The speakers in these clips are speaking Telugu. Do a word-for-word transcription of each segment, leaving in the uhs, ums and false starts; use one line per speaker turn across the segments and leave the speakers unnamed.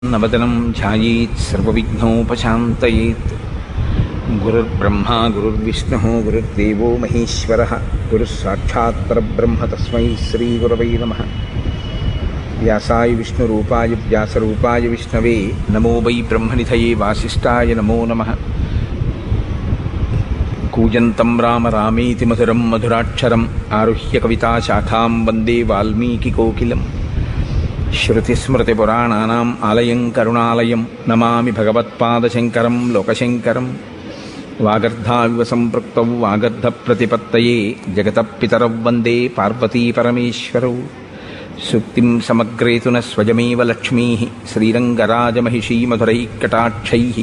नवदनं ध्यायेत् सर्वविघ्नोपशान्तयेत्। गुरुर्ब्रह्मा गुरुर्विष्णुः गुरुर्देवो महेश्वरः गुरुः साक्षात् परब्रह्म तस्मै श्रीगुरवे नमः। व्यासाय विष्णुरूपाय व्यासरूपाय विष्णवे नमो वै ब्रह्मनिधये वासिष्ठाय नमो नमः। कूजन्तं राम रामेति मधुरं मधुराक्षरम् आरुह्य कविताशाखां वन्दे वाल्मीकिकोकिलम्। श्रुतिस्मृतिपुराणानाम् आलयं करुणालयं नमामि भगवत्पादशङ्करं लोकशङ्करं। वागर्धाविव सम्पृक्तौ वागर्धप्रतिपत्तये जगतः पितरौ वन्दे पार्वतीपरमेश्वरौ। सुक्तिं समग्रेतु न स्वयमेव लक्ष्मीः श्रीरङ्गराजमहिषी मधुरैकटाक्षैः।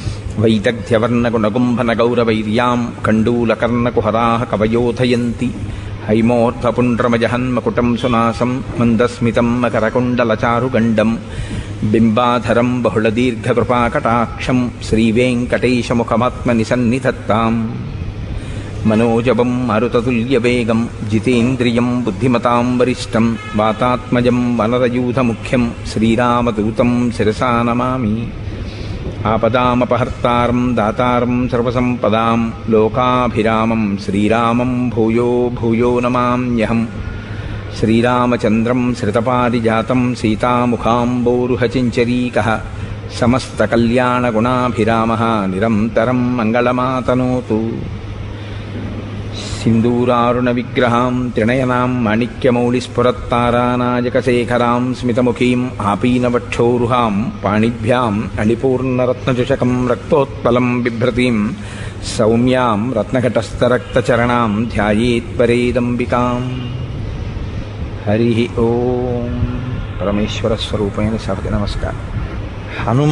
वैदग्ध्यवर्णगुणगुम्भनगौरवैर्यां कण्डूलकर्णकुहराः कवयोधयन्ति। हैमोर्धपुण्ड्रमजहन्मकुटं सुनासं मन्दस्मितं मकरकुण्डलचारुगण्डं बिम्बाधरं बहुलदीर्घकृपाकटाक्षं श्रीवेङ्कटेशमुखमात्मनिसन्निधत्ताम्। मनोजवं मारुततुल्यवेगं जितेन्द्रियं बुद्धिमतां वरिष्ठं वातात्मजं वनरयूथमुख्यं श्रीरामदूतं शिरसा नमामि। आपदामपहर्तारं दातारं सर्वसम्पदां लोकाभिरामं श्रीरामं भूयो भूयो नमाम्यहम्। श्रीरामचन्द्रं श्रितपारिजातं सीतामुखाम्बोरुहचिञ्चरीकः समस्तकल्याणगुणाभिरामः निरन्तरं मङ्गलमातनोतु। सिन्दूरारुणविग्रहां त्रिणयनां माणिक्यमौलिस्फुरत्तारानायकशेखरां स्मितमुखीम् आपीनवक्षोरुहां पाणिभ्याम् अणिपूर्णरत्नचषकं रक्तोत्पलं बिभ्रतीं सौम्यां रत्नघटस्थरक्तचरणां ध्यायेत्परेदम्बिकाम्। हरिः ओं। परमेश्वरस्वरूपैన సభకి నమస్కారం. హనుమ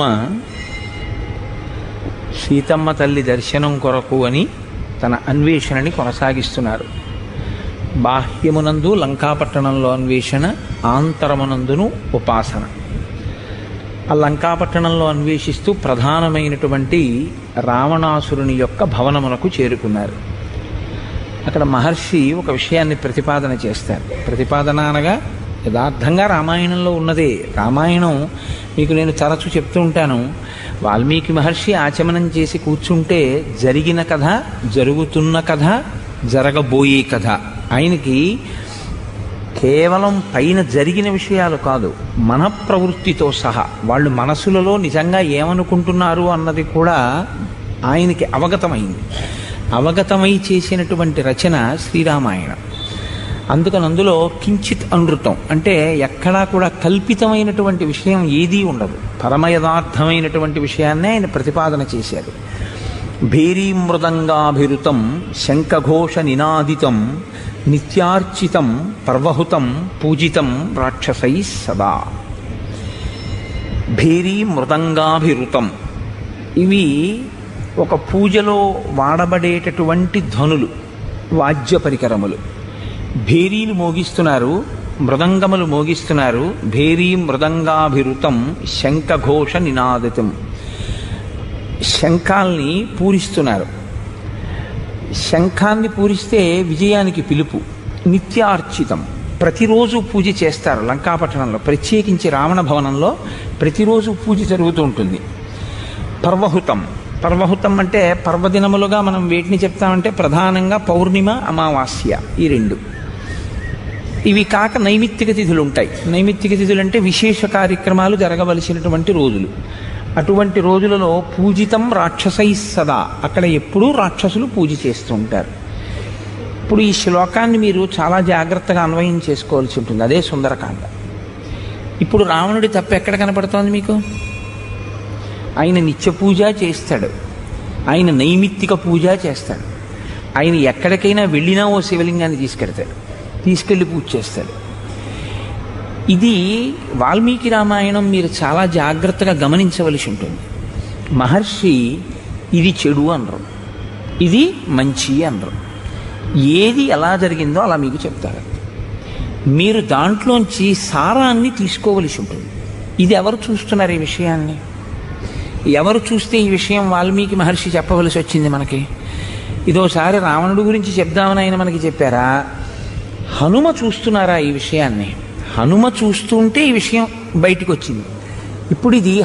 సీతమ్మ తల్లి దర్శనం కొరకు అని తన అన్వేషణని కొనసాగిస్తున్నారు. బాహ్యమునందు లంకాపట్టణంలో అన్వేషణ, ఆంతరమునందును ఉపాసన. ఆ లంకాపట్టణంలో అన్వేషిస్తూ ప్రధానమైనటువంటి రావణాసురుని యొక్క భవనమునకు చేరుకున్నారు. అక్కడ మహర్షి ఒక విషయాన్ని ప్రతిపాదన చేస్తారు. ప్రతిపాదన అనగా యథార్థంగా రామాయణంలో ఉన్నదే. రామాయణం మీకు నేను తరచూ చెప్తూ ఉంటాను. వాల్మీకి మహర్షి ఆచమనం చేసి కూర్చుంటే జరిగిన కథ, జరుగుతున్న కథ, జరగబోయే కథ. ఆయనకి కేవలం పైన జరిగిన విషయాలు కాదు, మన ప్రవృత్తితో సహా వాళ్ళు మనసులలో నిజంగా ఏమనుకుంటున్నారు అన్నది కూడా ఆయనకి అవగతమైంది. అవగతమై చేసినటువంటి రచన శ్రీరామాయణం. అందుకని అందులో కించిత్ అనృతం అంటే ఎక్కడా కూడా కల్పితమైనటువంటి విషయం ఏదీ ఉండదు. పరమయథార్థమైనటువంటి విషయాన్నే ఆయన ప్రతిపాదన చేశారు. భేరీ మృదంగాభిరుతం శంఖఘోష నినాదితం నిత్యార్చితం పర్వహుతం పూజితం రాక్షసై సదా. భేరీ మృదంగాభిరుతం ఇవి ఒక పూజలో వాడబడేటటువంటి ధ్వనులు, వాద్య పరికరములు. భేరీలు మోగిస్తున్నారు, మృదంగములు మోగిస్తున్నారు. భేరీ మృదంగాభిరుతం శంఖఘోష నినాదితం. శంఖాల్ని పూరిస్తున్నారు. శంఖాన్ని పూరిస్తే విజయానికి పిలుపు. నిత్యార్చితం, ప్రతిరోజు పూజ చేస్తారు లంకాపట్టణంలో. ప్రత్యేకించి రావణ భవనంలో ప్రతిరోజు పూజ జరుగుతూ ఉంటుంది. పర్వహుతం, పర్వహుతం అంటే పర్వదినములుగా మనం వేటిని చెప్తామంటే ప్రధానంగా పౌర్ణిమ, అమావాస్య, ఈ రెండు. ఇవి కాక నైమిత్తిక తిథులు ఉంటాయి. నైమిత్తిక తిథులు అంటే విశేష కార్యక్రమాలు జరగవలసినటువంటి రోజులు. అటువంటి రోజులలో పూజితం రాక్షసై సదా, అక్కడ ఎప్పుడూ రాక్షసులు పూజ చేస్తూ ఉంటారు. ఇప్పుడు ఈ శ్లోకాన్ని మీరు చాలా జాగ్రత్తగా అన్వయం చేసుకోవాల్సి ఉంటుంది. అదే సుందరకాండ. ఇప్పుడు రావణుడి తప్పు ఎక్కడ కనపడుతోంది మీకు? ఆయన నిత్య పూజ చేస్తాడు, ఆయన నైమిత్తిక పూజ చేస్తాడు. ఆయన ఎక్కడికైనా వెళ్ళినా ఓ శివలింగాన్ని తీసుకెడతాడు, తీసుకెళ్ళి పూజ చేస్తాడు. ఇది వాల్మీకి రామాయణం మీరు చాలా జాగ్రత్తగా గమనించవలసి ఉంటుంది. మహర్షి ఇది చెడు అనరు, ఇది మంచి అనరు. ఏది ఎలా జరిగిందో అలా మీకు చెప్తారు. మీరు దాంట్లోంచి సారాన్ని తీసుకోవలసి ఉంటుంది. ఇది ఎవరు చూస్తున్నారు ఈ విషయాన్ని? ఎవరు చూస్తే ఈ విషయం వాల్మీకి మహర్షి చెప్పవలసి వచ్చింది మనకి? ఇదోసారి రావణుడి గురించి చెప్దామని ఆయన మనకి చెప్పారా? హనుమ చూస్తున్నారా ఈ విషయాన్ని? హనుమ చూస్తుంటే ఈ విషయం బయటికి వచ్చింది. ఇప్పుడు ఇది